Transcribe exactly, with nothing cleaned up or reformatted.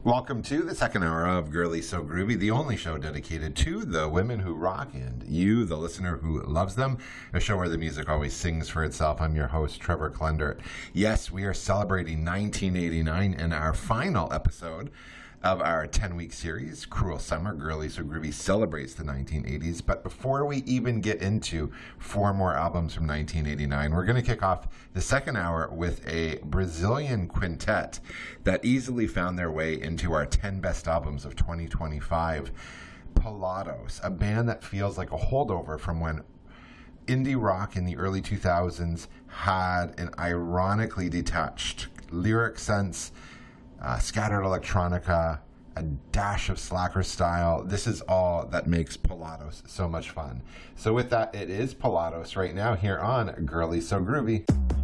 Welcome to the second hour of Girly So Groovy, the only show dedicated to the women who rock and you, the listener who loves them. A show where the music always sings for itself. I'm your host, Trevor Klendert. Yes, we are celebrating nineteen eighty-nine in our final episode of our ten-week series, Cruel Summer. Girly So Groovy celebrates the nineteen eighties. But before we even get into four more albums from nineteen eighty-nine, we're going to kick off the second hour with a Brazilian quintet that easily found their way into our ten best albums of twenty twenty-five. Pilatos, a band that feels like a holdover from when indie rock in the early two thousands had an ironically detached lyric sense, Uh, scattered electronica, a dash of slacker style. This is all that makes Pilatos so much fun. So with that, it is Pilatos right now here on Girly So Groovy.